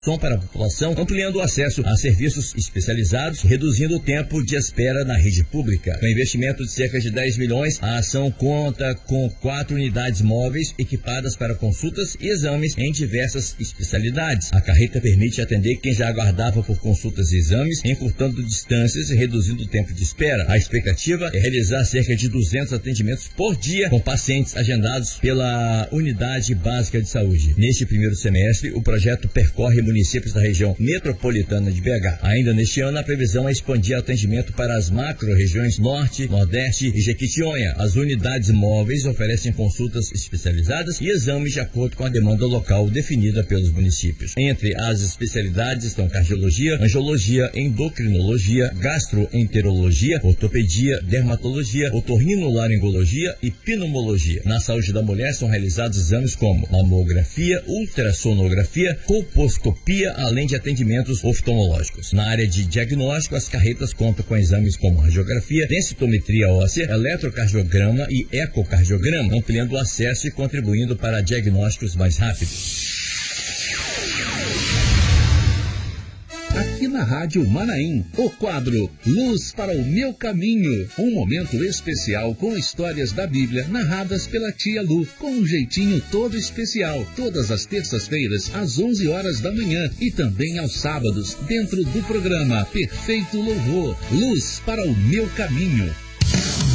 para a população, ampliando o acesso a serviços especializados, reduzindo o tempo de espera na rede pública. Com investimento de cerca de 10 milhões, a ação conta com 4 unidades móveis equipadas para consultas e exames em diversas especialidades. A carreta permite atender quem já aguardava por consultas e exames, encurtando distâncias e reduzindo o tempo de espera. A expectativa é realizar cerca de 200 atendimentos por dia com pacientes agendados pela Unidade Básica de Saúde. Neste primeiro semestre, o projeto percorre municípios da região metropolitana de BH. Ainda neste ano, a previsão é expandir atendimento para as macro-regiões Norte, Nordeste e Jequitinhonha. As unidades móveis oferecem consultas especializadas e exames de acordo com a demanda local definida pelos municípios. Entre as especialidades estão cardiologia, angiologia, endocrinologia, gastroenterologia, ortopedia, dermatologia, otorrinolaringologia e pneumologia. Na saúde da mulher são realizados exames como mamografia, ultrassonografia, colposcopia, além de atendimentos oftalmológicos. Na área de diagnóstico, as carretas contam com exames como radiografia, densitometria óssea, eletrocardiograma e ecocardiograma, ampliando o acesso e contribuindo para diagnósticos mais rápidos. Aqui na Rádio Manaim, o quadro Luz para o Meu Caminho. Um momento especial com histórias da Bíblia narradas pela tia Lu, com um jeitinho todo especial. Todas as terças-feiras, às 11 horas da manhã e também aos sábados, dentro do programa Perfeito Louvor. Luz para o Meu Caminho.